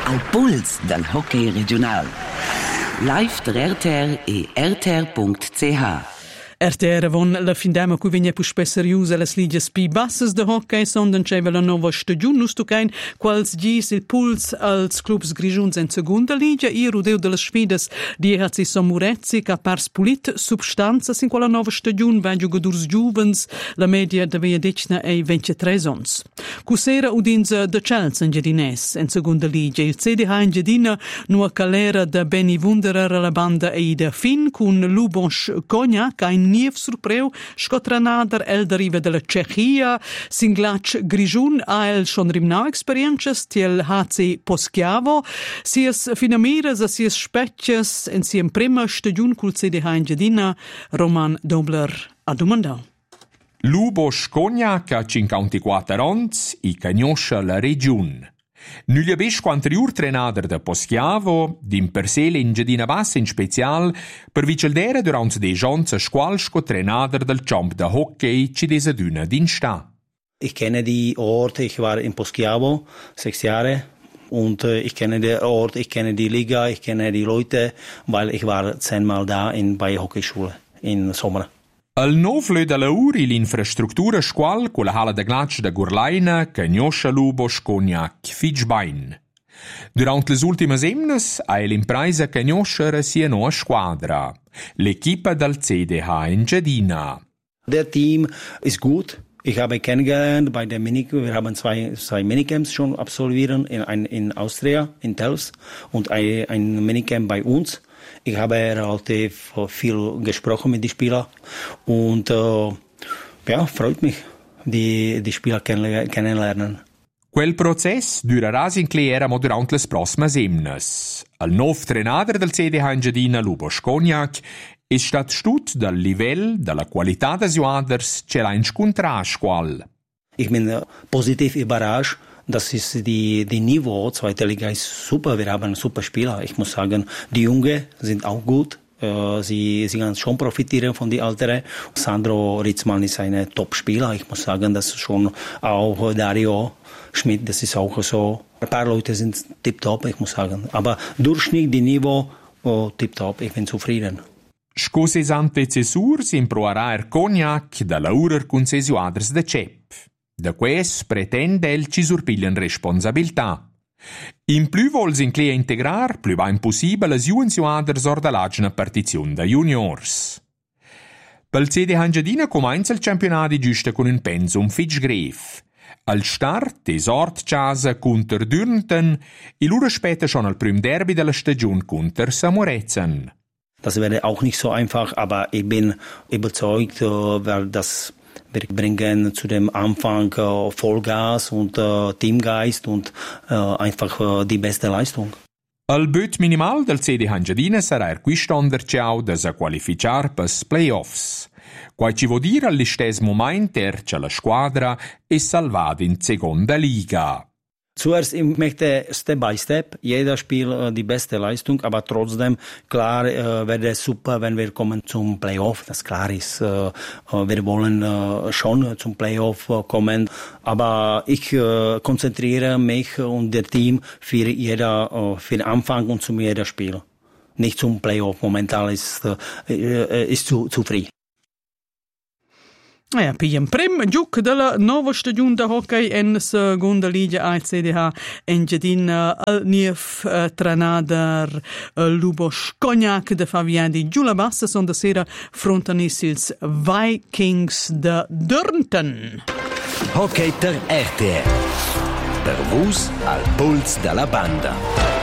al puls del hockey regional. Live der RTR e rtr.ch. RTR von la findema cui vegna pu spesseriusa las ligas pi bassas de hockey sonden c'è la nova stagiun nustucain quals gis il puls als clubs grigiuns in segunda liga i rodeo de las sfidas di Hazzi Samurezzi ca pars pulit substanzas in quella nova stagiun va giocadors giuvens la media de via decna e 23 ons. Cusera udinza de Chelsea in Gedines in segunda liga il CDH in Gedina nua calera de Benny Wunderer la banda e de fin cun Luboš Konjak ein niev surpreu scotranadar el deriva della Cechia, singlac Grigiun a el schon rimnau experiences tiel HC Poschiavo, sies finamiras a sies specches en siem prima stagiun cul CDH in Gedina, Roman Dobler a domandau. Luboš Konjak ha 54 ans i cagnosce la region. Nu gli abbiamo quantriur trenader da Poschiavo, din per sé l'Ingedina Bassa in special, per vicildere durant de jonze squalsco trenader del Champ de Hockey ci desa d'una din sta. Ich kenne die Orte, ich war in Poschiavo 6 Jahre und ich kenne den Ort, ich kenne die Liga, ich kenne die Leute, weil ich war 10-mal da bei Hockeyschule im Sommer. Al novle da lauri l'infrastruttura squal con la hala de glatsch de Gurlaina cagnosce Luboš Konjak fitchbain. Durant les ultimes emnes ha l'impresa cagnoscere sia noa squadra, l'equipa del CDH in Gedina. Der Team ist gut. Ich habe kennengelernt bei der wir haben zwei Minicamps schon absolvieren in Austria, in Telfs und ein Minicamp bei uns. Ich habe relativ viel gesprochen mit den Spielern und freut mich, die Spieler kennenlernen. Quel process durerà sinclairamo durant les prossimas emnes. El nov trenader del CDH in Gedina, Luboš Konjak, ist stat stut dal livell, dalla qualità des juaders, ce l'ha incontrà squal. Ich bin positiv überrascht. Das ist die Niveau, zweite Liga ist super, wir haben super Spieler. Ich muss sagen, die Jungen sind auch gut. Sie können schon profitieren von den Älteren. Sandro Ritzmann ist ein Top-Spieler. Ich muss sagen, das ist schon auch Dario Schmidt, das ist auch so. Ein paar Leute sind tipptopp, ich muss sagen. Aber Durchschnitt, die Niveau, tipptopp, ich bin zufrieden. Scuses antecessurs improarà Konjak da laurer con ses juaders de Cep. Da quest pretende el ci surpiglian responsabilità. In plü vols inclea integrar, plü va impossibile las juens juaders or da lagna partiziun da juniors. Pel CDH in Gedina comincia il campionati giusta con un pensum fitch gref. Al start es ort chasa kunter Dürnten, e lura später schon al prüm derby della stagiun kunter Samurezen. Das wäre auch nicht so einfach, aber ich bin überzeugt, weil das wir bringen zu dem Anfang Vollgas und Teamgeist und einfach die beste Leistung. Il böt minimal del CDH in Gedina sarà quist'onder ciao da sa qualificar pes playoffs. Quai ci vuol dire all'istes moment che la squadra è salvata in seconda Liga. Zuerst, ich möchte Step by Step, jeder Spiel die beste Leistung, aber trotzdem, klar, wäre es super, wenn wir kommen zum Playoff, das klar ist. Wir wollen schon zum Playoff kommen, aber ich konzentriere mich und das Team für den Anfang und zum jedem Spiel. Nicht zum Playoff, momentan ist zu früh. Pijem prim giuc della nova stagiun da hockey in segunda liga a CDH in Gedina al niev trenader Luboš Konjak de Faviadi Giula Bassa son da sera frontanis ils Vikings de Dürnten. Hockey der RTR. Per vus al puls della banda.